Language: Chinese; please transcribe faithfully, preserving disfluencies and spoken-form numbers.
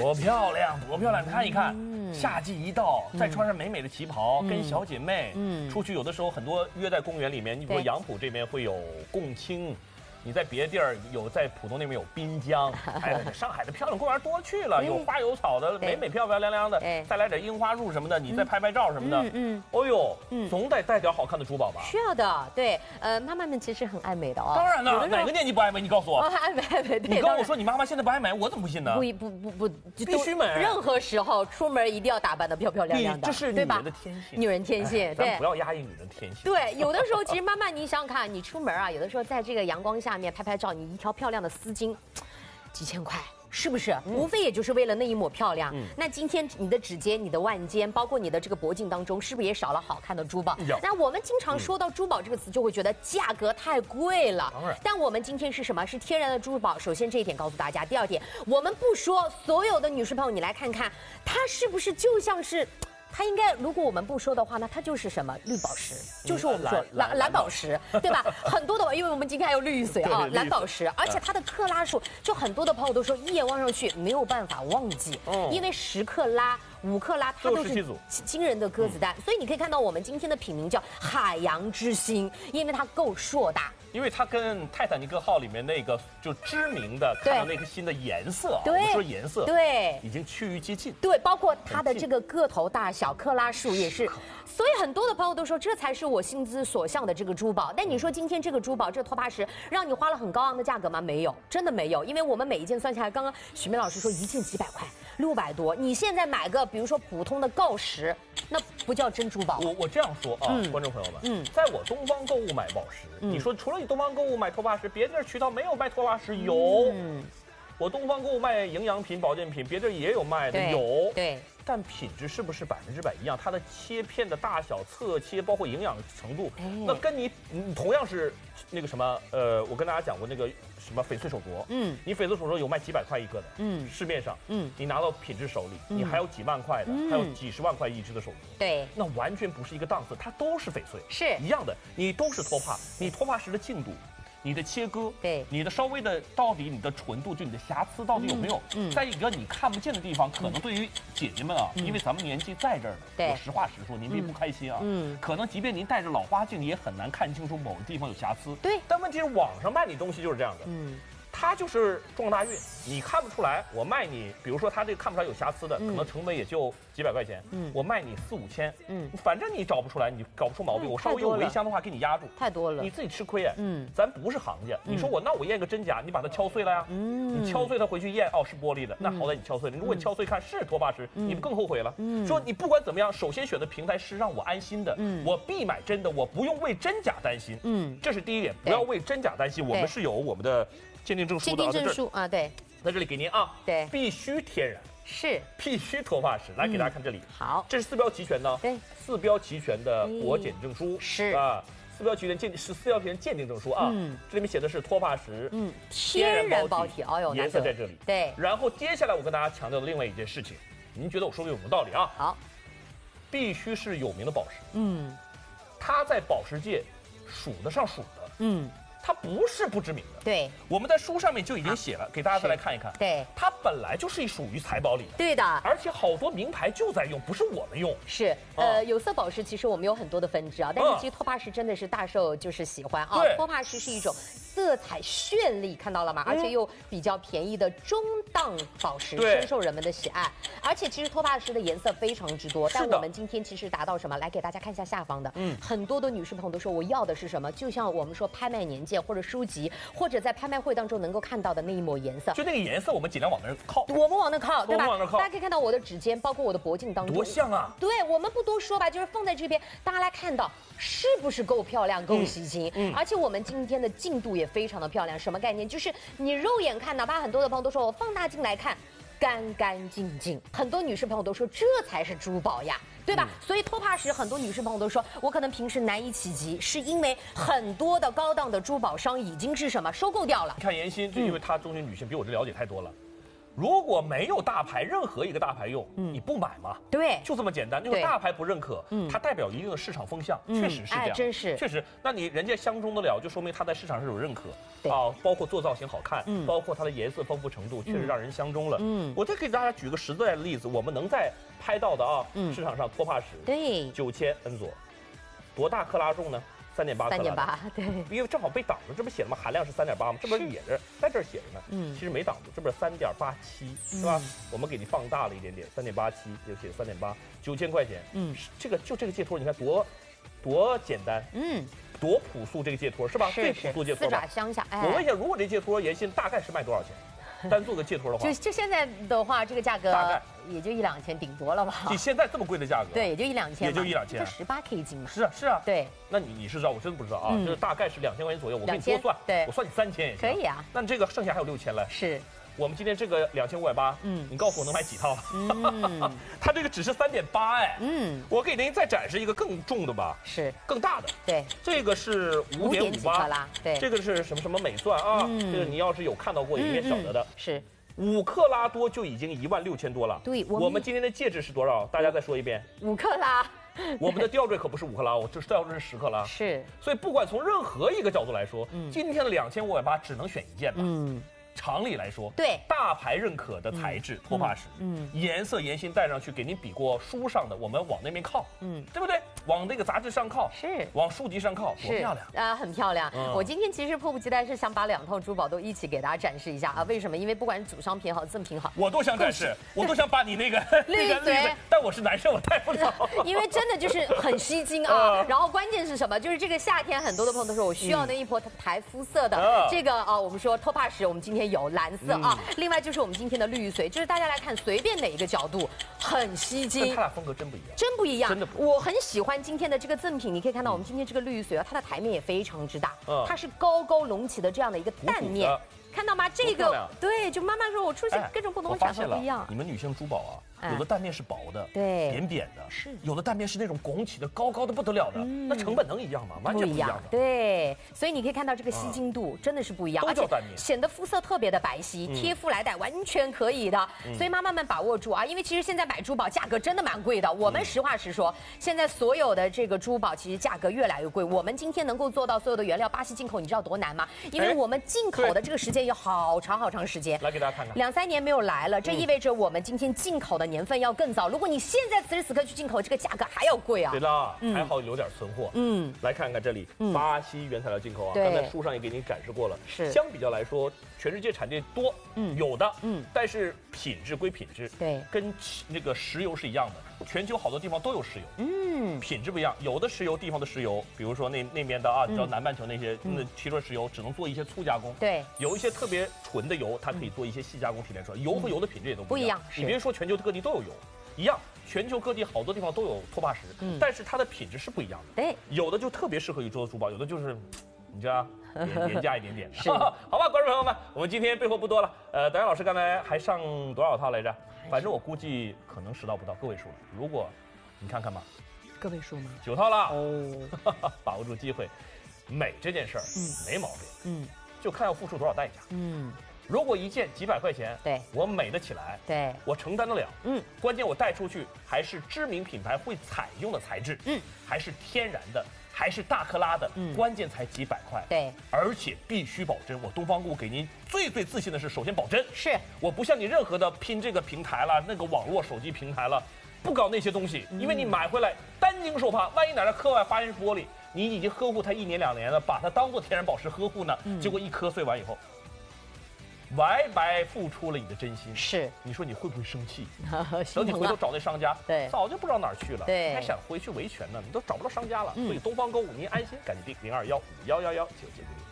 多漂亮，多漂亮！看一看，夏季一到，再穿上美美的旗袍，跟小姐妹，嗯，出去有的时候很多约在公园里面，你比如说杨浦这边会有共青。你在别的地儿有，在浦东那边有滨江，哎，上海的漂亮公园多去了，有花有草的，美美漂漂亮亮的，再来点樱花树什么的，你再拍拍照什么的，嗯嗯，哦呦，嗯，总得带点好看的珠宝吧？ 需要的，对，呃，妈妈们其实很爱美的哦。 当然了，哪个年纪不爱美？你告诉我。 爱美爱美，对。 你跟我说你妈妈现在不爱美，我怎么不信呢？ 不不不不， 必须美。 任何时候出门一定要打扮得漂漂亮亮的， 这是女人的天性。 女人天性，对， 不要压抑女人天性。 对，有的时候其实妈妈，你想想看，你出门啊，有的时候在这个阳光下面拍拍照，你。一条漂亮的丝巾，几千块，是不是？嗯、无非也就是为了那一抹漂亮。嗯、那今天你的指尖、你的腕尖，包括你的这个脖颈当中，是不是也少了好看的珠宝？那我们经常说到珠宝这个词，就会觉得价格太贵了。当然，但我们今天是什么？是天然的珠宝。首先这一点告诉大家。第二点，我们不说所有的女士朋友，你来看看，它是不是就像是。它应该，如果我们不说的话，那它就是什么绿宝石，就是我们说蓝蓝宝石，对吧？很多的，因为我们今天还有绿玉髓啊，蓝宝石，而且它的克拉数，就很多的朋友都说一眼望上去没有办法忘记，因为十克拉、五克拉，它都是惊人的鸽子蛋，所以你可以看到我们今天的品名叫海洋之星，因为它够硕大。 因为它跟泰坦尼克号里面那个就知名的看到那颗星的颜色啊，我们说颜色， 对， 已经趋于接近。 对，包括它的这个个头大小、克拉数也是。所以很多的朋友都说，这才是我心之所向的这个珠宝。但你说今天这个珠宝，这个托帕石，让你花了很高昂的价格吗？没有，真的没有。因为我们每一件算下来，刚刚许梅老师说一件几百块，六百多。你现在买个，比如说普通的锆石，那不叫真珠宝。 我我这样说啊，嗯、观众朋友们，嗯，在我东方购物买宝石，嗯、你说除了你东方购物买托帕石，别地儿渠道没有卖托帕石？有。嗯、我东方购物卖营养品、保健品，别地儿也有卖的，有。 对。 但品质是不是百分之百一样？它的切片的大小、侧切，包括营养程度，哎、那跟你你同样是那个什么，呃，我跟大家讲过那个什么翡翠手镯，嗯，你翡翠手镯有卖几百块一个的，嗯，市面上，嗯，你拿到品质手里，嗯、你还有几万块的，嗯、还有几十万块一只的手镯， 对， 那完全不是一个档次，它都是翡翠， 是一样的，你都是托帕，你托帕石的净度。你的切割， 对， 你的稍微的到底你的纯度，就你的瑕疵到底有没有？嗯，在一个你看不见的地方，可能对于姐姐们啊，嗯、因为咱们年纪在这儿呢， 对， 我实话实说，您别不开心啊。嗯，可能即便您戴着老花镜，也很难看清楚某个地方有瑕疵。 对， 但问题是网上卖你东西就是这样的。嗯。它就是撞大运，你看不出来，我卖你，比如说它这个看不出来有瑕疵的，嗯、可能成本也就几百块钱，嗯，我卖你四五千，嗯，反正你找不出来，你搞不出毛病，嗯、我稍微有围箱的话给你压住， 太多了， 你自己吃亏哎，嗯，咱不是行家，嗯、你说我那我验个真假，你把它敲碎了呀，嗯，你敲碎它回去验，哦是玻璃的，那好歹你敲碎了，如果你敲碎看是托帕石，嗯、你不更后悔了？嗯，说你不管怎么样，首先选的平台是让我安心的，嗯，我必买真的，我不用为真假担心，嗯，这是第一点，不要为真假担心，我们是有我们的。鉴定证书的， 鉴定证书啊，对， 在这里给您啊， 对， 必须天然， 是， 必须托帕石，来给大家看这里， 好， 这是四标齐全的， 对， 四标齐全的国检证书， 是啊，四标齐全鉴是四标齐全鉴定证书啊，嗯，这里面写的是托帕石， 嗯，天然包体，哎呦， 颜色在这里， 对， 然后接下来我跟大家强调的另外一件事情，您觉得我说的有没有道理啊？ 好， 必须是有名的宝石，嗯，它在宝石界数得上数的，嗯。它不是不知名的， 对， 我们在书上面就已经写了，给大家再来看一看。 对， 它本来就是属于财宝里的， 对的， 而且好多名牌就在用，不是我们用。 是，呃，有色宝石其实我们有很多的分支啊，但是其实托帕石真的是大受就是喜欢啊。托帕石是一种色彩绚丽，看到了吗？而且又比较便宜的中档宝石，深受人们的喜爱。而且其实托帕石的颜色非常之多，但我们今天其实达到什么？来给大家看一下下方的，嗯，很多的女士朋友都说我要的是什么？就像我们说拍卖年鉴或者书籍，或者在拍卖会当中能够看到的那一抹颜色， 就那个颜色，我们尽量往那儿靠。 我们往那靠，对吧？ 往那靠。 大家可以看到我的指尖，包括我的脖颈当中， 多像啊！ 对，我们不多说吧，就是放在这边，大家来看到是不是够漂亮、够吸睛？嗯，而且我们今天的净度也非常的漂亮。什么概念？就是你肉眼看，哪怕很多的朋友都说我放大镜来看。干干净净，很多女士朋友都说这才是珠宝呀，对吧？嗯、所以托帕石，很多女士朋友都说，我可能平时难以企及，是因为很多的高档的珠宝商已经是什么收购掉了。 你看妍希，就因为她中间女性比我这了解太多了。 如果没有大牌，任何一个大牌用，嗯，你不买吗？ 对， 就这么简单。就是大牌不认可，嗯，它代表一定的市场风向，确实是这样， 哎，真是， 确实。那你人家相中得了，就说明它在市场上有认可，啊，包括做造型好看，嗯，包括它的颜色丰富程度，确实让人相中了。嗯，我再给大家举个实在的例子，我们能在拍到的啊，市场上托帕石， 对， 九千恩佐，多大克拉重呢？三点八克拉， 三点八，对， 因为正好被挡住，这不写了吗？含量是三点八吗？这不是写着，在这儿写着呢。嗯，其实没挡住，这不是三点八七，是吧？我们给你放大了一点点，三点八七就写三点八，九千块钱。嗯，这个就这个戒托，你看多多简单，嗯，多朴素，这个戒托是吧？最朴素戒托。 四爪乡下， 我问一下，如果这戒托原先大概是卖多少钱？单做个戒托的话， 就就现在的话，这个价格大概也就一两千，顶多了吧？ 就现在这么贵的价格， 对，也就一两千， 也就一两千， 十八 K 金嘛。 是啊，是啊， 对。 那你你是知道，我真不知道啊，就是大概是两千块钱左右，我给你多算， 对， 我算你三千也行。 可以啊。 那这个剩下还有六千了。 是。 我们今天这个两千五百八，嗯，你告诉我能买几套？嗯，它这个只是三点八，哎，嗯，我给您再展示一个更重的吧， 是更大的， 对， 这个是五点五八， 对， 这个是什么什么美钻啊？这个你要是有看到过，应该晓得的， 是。 五克拉多就已经一万六千多了。 对， 我们今天的戒指是多少？大家再说一遍。 五克拉。 我们的吊坠可不是五克拉，我这吊坠是十克拉。 是。 所以不管从任何一个角度来说，今天的两千五百八只能选一件吧。嗯。常理来说， 对大牌认可的材质托帕石，嗯，颜色颜心戴上去，给您比过书上的，我们往那边靠，嗯，对不对？往那个杂志上靠， 是往书籍上靠，多漂亮啊，很漂亮。我今天其实迫不及待是想把两套珠宝都一起给大家展示一下啊。为什么？因为不管是组商品好，赠品好， 我都想展示，我都想把你那个绿嘴， 但我是男生，我戴不了。 因为真的就是很吸睛啊。然后关键是什么？就是这个夏天，很多的朋友都说我需要那一波台肤色的这个啊，我们说托帕石，我们今天有蓝色。啊，另外就是我们今天的绿玉髓，就是大家来看随便哪一个角度很吸睛， 它俩风格真不一样， 真不一样， 真的。 我很喜欢今天的这个赠品，你可以看到我们今天这个绿玉髓啊，它的台面也非常之大，它是高高隆起的这样的一个蛋面，看到吗？这个对，就妈妈说我出现各种不同的场合不一样。 你们女性珠宝啊，有的蛋面是薄的， 对， 扁扁的， 是； 有的蛋面是那种拱起的，高高的不得了的，那成本能一样吗？完全不一样的。 对，所以你可以看到这个吸睛度真的是不一样， 而且显得肤色特别的白皙，贴肤来戴完全可以的。所以妈妈们把握住啊，因为其实现在买珠宝价格真的蛮贵的。我们实话实说，现在所有的这个珠宝其实价格越来越贵。我们今天能够做到所有的原料巴西进口，你知道多难吗？因为我们进口的这个时间有好长好长时间。 来给大家看看， 两三年没有来了，这意味着我们今天进口的年份要更早。如果你现在此时此刻去进口，这个价格还要贵啊。 对了，还好留点存货。嗯，来看看这里，巴西原材料进口啊，刚才书上也给你展示过了。 是， 相比较来说，全世界产地多，嗯，有的，嗯，但是品质归品质， 对， 跟那个石油是一样的。全球好多地方都有石油，嗯，品质不一样。有的石油地方的石油，比如说那那边的啊，你知道南半球那些那提纯石油只能做一些粗加工， 对， 有一些特别纯的油，它可以做一些细加工提炼出来。油和油的品质也都不一样。你别说全球各地都有油。一样，全球各地好多地方都有托帕石，嗯，但是它的品质是不一样的。 对， 有的就特别适合于做珠宝，有的就是，你知道，廉廉价一点点的。是，好吧，观众朋友们，我们今天备货不多了。呃，导演老师刚才还上多少套来着？反正我估计可能十套不到，个位数了。如果，你看看吧， 个位数吗？ 九套了哦，把握住机会。美这件事儿，嗯，没毛病，嗯，就看要付出多少代价，嗯。如果一件几百块钱， 对我美得起来， 对我承担得了，嗯，关键我带出去还是知名品牌会采用的材质，嗯，还是天然的，还是大克拉的，嗯，关键才几百块， 对， 而且必须保真。我东方顾给您最最自信的是，首先保真， 是我不像你任何的拼这个平台了，那个网络手机平台了，不搞那些东西，因为你买回来担惊受怕，万一哪儿磕坏发现是玻璃，你已经呵护它一年两年了，把它当做天然宝石呵护呢，嗯，结果一磕碎完以后。白白付出了你的真心， 是你说你会不会生气？等你回头找那商家， 对， 早就不知道哪儿去了， 对， 还想回去维权呢，你都找不到商家了。所以东方购物您安心，赶紧订零二幺五幺幺幺九九零零。